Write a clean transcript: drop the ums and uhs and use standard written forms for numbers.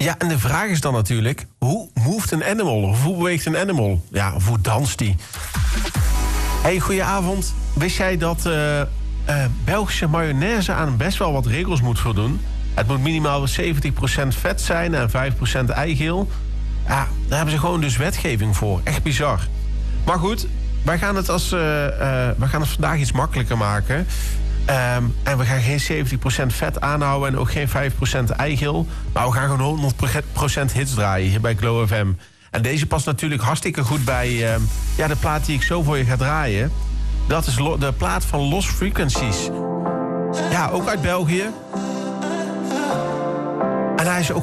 Ja, en de vraag is dan natuurlijk, hoe moved een animal? Of hoe beweegt een animal? Ja, of hoe danst die? Hey, goedenavond. Wist jij dat Belgische mayonaise aan best wel wat regels moet voldoen? Het moet minimaal 70% vet zijn en 5% eigeel. Ja, daar hebben ze gewoon dus wetgeving voor. Echt bizar. Maar goed, wij gaan het vandaag iets makkelijker maken. En we gaan geen 70% vet aanhouden en ook geen 5% eigeel. Maar we gaan gewoon 100% hits draaien hier bij Glow FM. En deze past natuurlijk hartstikke goed bij de plaat die ik zo voor je ga draaien. Dat is de plaat van Lost Frequencies. Ja, ook uit België.